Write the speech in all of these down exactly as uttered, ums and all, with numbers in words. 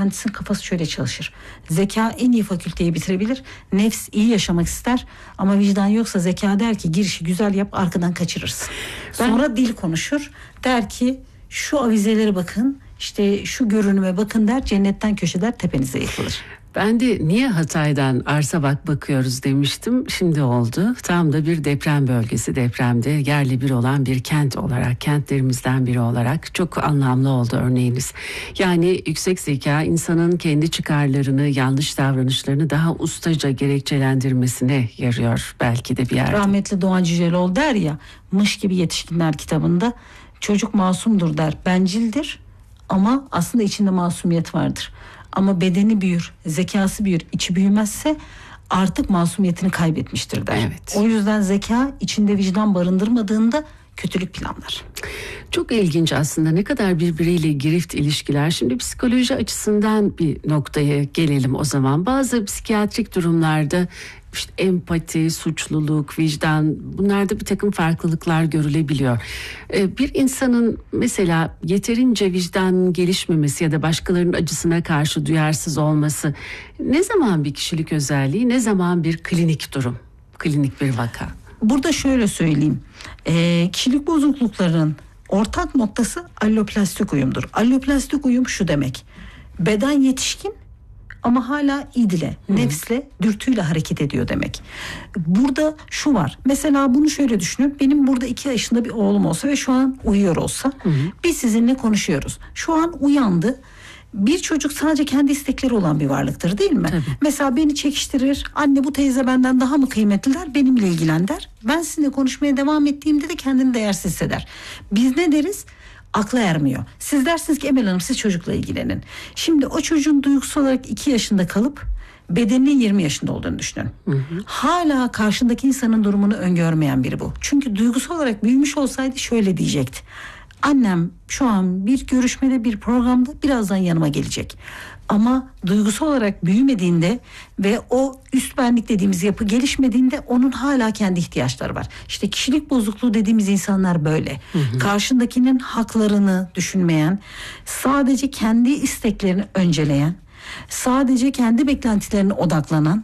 mühendisin kafası şöyle çalışır. Zeka en iyi fakülteyi bitirebilir. Nefs iyi yaşamak ister. Ama vicdan yoksa zeka der ki girişi güzel yap, arkadan kaçırırsın. Ben... Sonra dil konuşur. Der ki şu avizelere bakın, işte şu görünüme bakın der. Cennetten köşeder, tepenize yıkılır. Ben de niye Hatay'dan Arsabak bakıyoruz demiştim. Şimdi oldu. Tam da bir deprem bölgesi, depremde yerli bir olan bir kent olarak, kentlerimizden biri olarak çok anlamlı oldu örneğiniz. Yani yüksek zeka insanın kendi çıkarlarını, yanlış davranışlarını daha ustaca gerekçelendirmesine yarıyor belki de bir yerde. Rahmetli Doğan Cüceloğlu der ya, Mış gibi Yetişkinler kitabında, çocuk masumdur der, bencildir ama aslında içinde masumiyet vardır. Ama bedeni büyür, zekası büyür, içi büyümezse artık masumiyetini kaybetmiştir der. Evet. O yüzden zeka içinde vicdan barındırmadığında kötülük planlar. Çok ilginç aslında, ne kadar birbiriyle girift ilişkiler. Şimdi psikoloji açısından bir noktaya gelelim o zaman. Bazı psikiyatrik durumlarda işte empati, suçluluk, vicdan, bunlarda bir takım farklılıklar görülebiliyor. Ee, bir insanın mesela yeterince vicdan gelişmemesi ya da başkalarının acısına karşı duyarsız olması ne zaman bir kişilik özelliği, ne zaman bir klinik durum, klinik bir vaka? Burada şöyle söyleyeyim. E, kişilik bozukluklarının ortak noktası alloplastik uyumdur. Alloplastik uyum şu demek: beden yetişkin ama hala idle, hmm. nefsle, dürtüyle hareket ediyor demek. Burada şu var. Mesela bunu şöyle düşünün. Benim burada iki yaşında bir oğlum olsa ve şu an uyuyor olsa, hmm. biz sizinle konuşuyoruz. Şu an uyandı. Bir çocuk sadece kendi istekleri olan bir varlıktır, değil mi? Tabii. Mesela beni çekiştirir. Anne, bu teyze benden daha mı kıymetli der, benimle ilgilen der. Ben sizinle konuşmaya devam ettiğimde de kendini değersiz hisseder. Biz ne deriz? Akla ermiyor. Siz dersiniz ki Emel Hanım, siz çocukla ilgilenin. Şimdi o çocuğun duygusal olarak iki yaşında kalıp bedeninin yirmi yaşında olduğunu düşünün. Hı hı. Hala karşındaki insanın durumunu öngörmeyen biri bu. Çünkü duygusal olarak büyümüş olsaydı şöyle diyecekti: annem şu an bir görüşmede, bir programda, birazdan yanıma gelecek. Ama duygusal olarak büyümediğinde ve o üst benlik dediğimiz yapı gelişmediğinde onun hala kendi ihtiyaçları var. İşte kişilik bozukluğu dediğimiz insanlar böyle. Hı hı. Karşındakinin haklarını düşünmeyen, sadece kendi isteklerini önceleyen, sadece kendi beklentilerine odaklanan,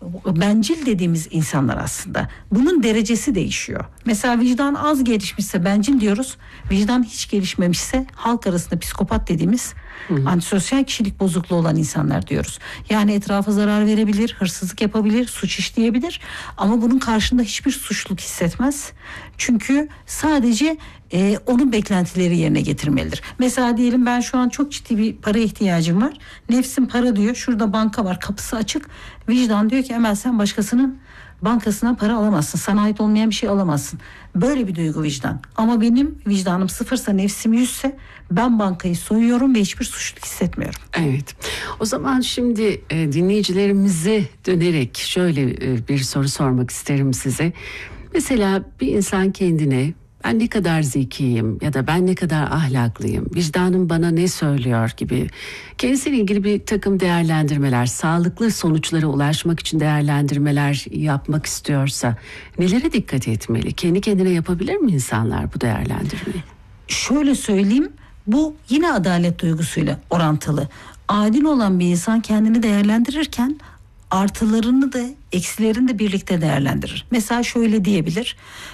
bencil dediğimiz insanlar aslında. Bunun derecesi değişiyor. Mesela vicdan az gelişmişse bencil diyoruz. Vicdan hiç gelişmemişse halk arasında psikopat dediğimiz, hı-hı, antisosyal kişilik bozukluğu olan insanlar diyoruz. Yani etrafa zarar verebilir, hırsızlık yapabilir, suç işleyebilir ama bunun karşında hiçbir suçluluk hissetmez. Çünkü sadece e, onun beklentileri yerine getirmelidir. Mesela diyelim ben şu an çok ciddi bir para ihtiyacım var. Nefsim para diyor. Şurada banka var, kapısı açık. Vicdan diyor ki Emel, sen başkasının bankasından para alamazsın. Sana ait olmayan bir şey alamazsın. Böyle bir duygu vicdan. Ama benim vicdanım sıfırsa, nefsim yüzse, ben bankayı soyuyorum ve hiçbir suçluluk hissetmiyorum. Evet. O zaman şimdi e, dinleyicilerimize dönerek şöyle e, bir soru sormak isterim size. Mesela bir insan kendine ben ne kadar zekiyim ya da ben ne kadar ahlaklıyım, vicdanım bana ne söylüyor gibi kendisiyle ilgili bir takım değerlendirmeler, sağlıklı sonuçlara ulaşmak için değerlendirmeler yapmak istiyorsa nelere dikkat etmeli? Kendi kendine yapabilir mi insanlar bu değerlendirmeyi? Şöyle söyleyeyim, bu yine adalet duygusuyla orantılı. Adil olan bir insan kendini değerlendirirken artılarını da eksilerini de birlikte değerlendirir. Mesela şöyle diyebilir: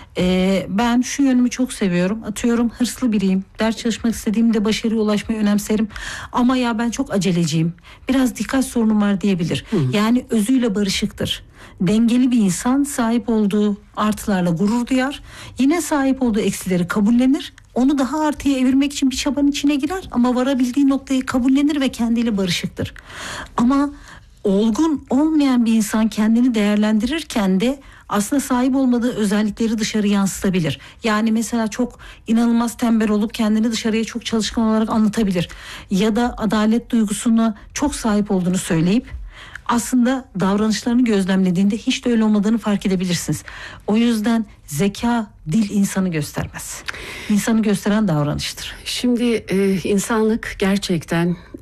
Ee, ben şu yönümü çok seviyorum, atıyorum hırslı biriyim, ders çalışmak istediğimde başarıya ulaşmayı önemserim ama ya ben çok aceleciyim, biraz dikkat sorunum var diyebilir. Hı. Yani özüyle barışıktır. Dengeli bir insan sahip olduğu artılarla gurur duyar, yine sahip olduğu eksileri kabullenir, onu daha artıya evirmek için bir çabanın içine girer ama varabildiği noktayı kabullenir ve kendiyle barışıktır. Ama olgun olmayan bir insan kendini değerlendirirken de aslında sahip olmadığı özellikleri dışarı yansıtabilir. Yani mesela çok inanılmaz tembel olup kendini dışarıya çok çalışkan olarak anlatabilir. Ya da adalet duygusuna çok sahip olduğunu söyleyip aslında davranışlarını gözlemlediğinde hiç de öyle olmadığını fark edebilirsiniz. O yüzden zeka, dil insanı göstermez. İnsanı gösteren davranıştır. Şimdi e, insanlık gerçekten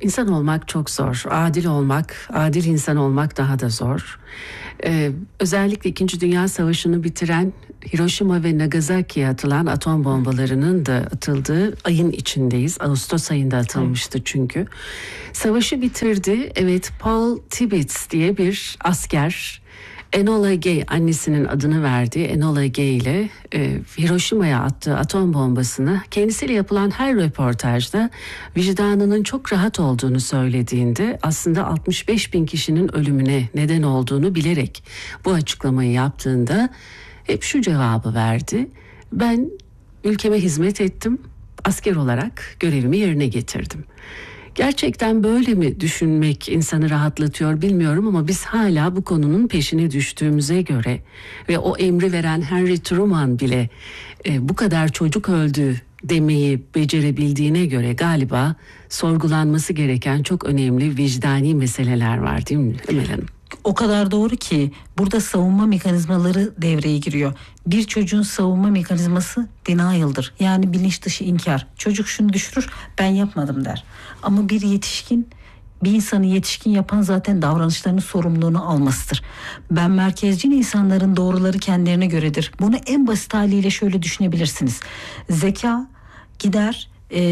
İnsan olmak çok zor. Adil olmak, adil insan olmak daha da zor. Ee, özellikle İkinci Dünya Savaşı'nı bitiren Hiroşima ve Nagasaki'ye atılan atom bombalarının da atıldığı ayın içindeyiz. Ağustos ayında atılmıştı çünkü. Savaşı bitirdi. Evet, Paul Tibbets diye bir asker, Enola Gay, annesinin adını verdiği Enola Gay ile e, Hiroşima'ya attığı atom bombasını kendisiyle yapılan her röportajda vicdanının çok rahat olduğunu söylediğinde aslında altmış beş bin kişinin ölümüne neden olduğunu bilerek bu açıklamayı yaptığında hep şu cevabı verdi: ben ülkeme hizmet ettim, asker olarak görevimi yerine getirdim. Gerçekten böyle mi düşünmek insanı rahatlatıyor bilmiyorum ama biz hala bu konunun peşine düştüğümüze göre ve o emri veren Henry Truman bile e, bu kadar çocuk öldü demeyi becerebildiğine göre galiba sorgulanması gereken çok önemli vicdani meseleler var, değil mi Emel Hanım? O kadar doğru ki burada savunma mekanizmaları devreye giriyor. Bir çocuğun savunma mekanizması denial'dır. Yani bilinç dışı inkar. Çocuk şunu düşürür, ben yapmadım der. Ama bir yetişkin, bir insanı yetişkin yapan zaten davranışlarının sorumluluğunu almasıdır. Ben merkezcil insanların doğruları kendilerine göredir. Bunu en basit haliyle şöyle düşünebilirsiniz. Zeka gider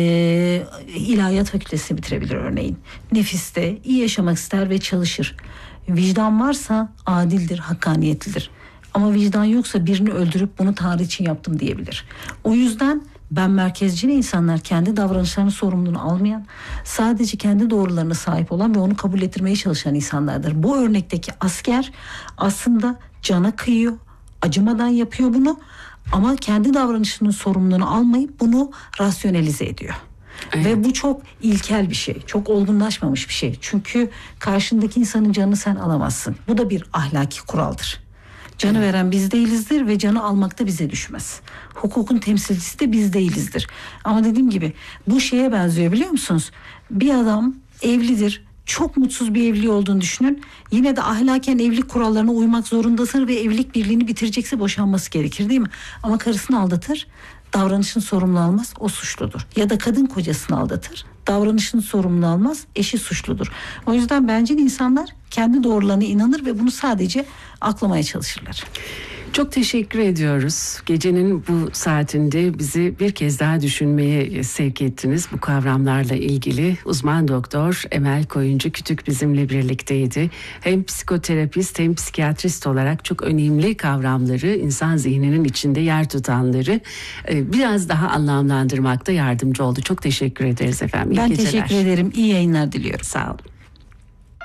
Ee, ilahiyat fakültesini bitirebilir örneğin. Nefiste iyi yaşamak ister ve çalışır. Vicdan varsa adildir, hakkaniyetlidir. Ama vicdan yoksa birini öldürüp bunu Tanrı için yaptım diyebilir. O yüzden ben merkezcil insanlar kendi davranışlarının sorumluluğunu almayan, sadece kendi doğrularına sahip olan ve onu kabul ettirmeye çalışan insanlardır. Bu örnekteki asker aslında cana kıyıyor, acımadan yapıyor bunu. Ama kendi davranışının sorumluluğunu almayıp bunu rasyonelize ediyor. Evet. Ve bu çok ilkel bir şey. Çok olgunlaşmamış bir şey. Çünkü karşındaki insanın canını sen alamazsın. Bu da bir ahlaki kuraldır. Canı evet. veren biz değilizdir ve canı almak da bize düşmez. Hukukun temsilcisi de biz değilizdir. Ama dediğim gibi bu şeye benziyor, biliyor musunuz? Bir adam evlidir. Çok mutsuz bir evliliği olduğunu düşünün. Yine de ahlaken evlilik kurallarına uymak zorundasın ve evlilik birliğini bitirecekse boşanması gerekir, değil mi? Ama karısını aldatır, davranışını sorumlu almaz, o suçludur. Ya da kadın kocasını aldatır, davranışını sorumlu almaz, eşi suçludur. O yüzden bence insanlar kendi doğrularına inanır ve bunu sadece aklamaya çalışırlar. Çok teşekkür ediyoruz. Gecenin bu saatinde bizi bir kez daha düşünmeye sevk ettiniz. Bu kavramlarla ilgili uzman doktor Emel Koyuncu Kütük bizimle birlikteydi. Hem psikoterapist hem psikiyatrist olarak çok önemli kavramları, insan zihninin içinde yer tutanları biraz daha anlamlandırmakta yardımcı oldu. Çok teşekkür ederiz efendim. İyi ben geceler. Teşekkür ederim. İyi yayınlar diliyorum. Sağ olun.